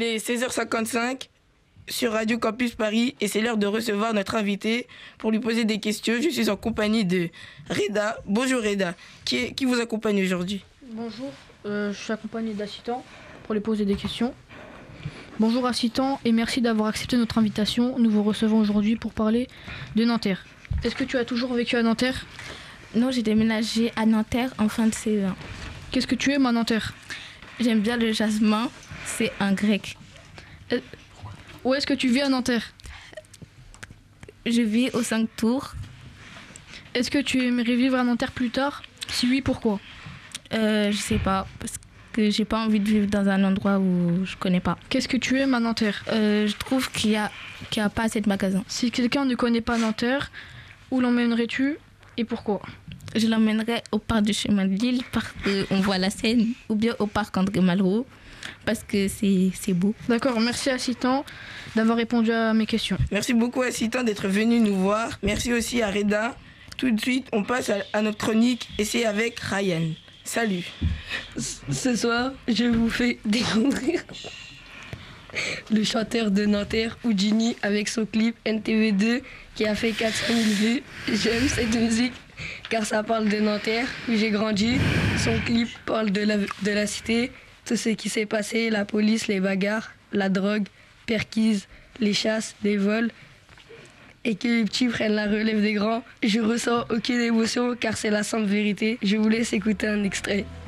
Il est 16h55 sur Radio Campus Paris et c'est l'heure de recevoir notre invité pour lui poser des questions. Je suis en compagnie de Reda. Bonjour Reda, qui vous accompagne aujourd'hui? Bonjour, je suis accompagné d'Assitan pour lui poser des questions. Bonjour Assitan et merci d'avoir accepté notre invitation. Nous vous recevons aujourd'hui pour parler de Nanterre. Est-ce que tu as toujours vécu à Nanterre? Non, j'ai déménagé à Nanterre en fin de saison. Qu'est-ce que tu aimes à Nanterre? J'aime bien le jasmin, c'est un grec. Où est-ce que tu vis à Nanterre? Je vis aux 5 tours. Est-ce que tu aimerais vivre à Nanterre plus tard? Si oui, pourquoi? Je sais pas, parce que j'ai pas envie de vivre dans un endroit où je connais pas. Qu'est-ce que tu aimes à Nanterre? Je trouve qu'il y a pas assez de magasins. Si quelqu'un ne connaît pas Nanterre, où l'emmènerais-tu et pourquoi? Je l'emmènerais au parc du chemin de Lille parce qu'on voit la Seine, ou bien au parc André Malraux parce que c'est beau. D'accord, merci Assitan d'avoir répondu à mes questions. Merci beaucoup Assitan d'être venu nous voir. Merci aussi à Reda. Tout de suite, on passe à notre chronique et c'est avec Ryan. Salut. Ce soir, je vous fais découvrir le chanteur de Nanterre, Houdini, avec son clip NTV2 qui a fait 400 000 vues. J'aime cette musique car ça parle de Nanterre où j'ai grandi. Son clip parle de la cité, tout ce qui s'est passé, la police, les bagarres, la drogue, perquise, les chasses, les vols, et que les petits prennent la relève des grands. Je ressens aucune émotion car c'est la simple vérité. Je vous laisse écouter un extrait.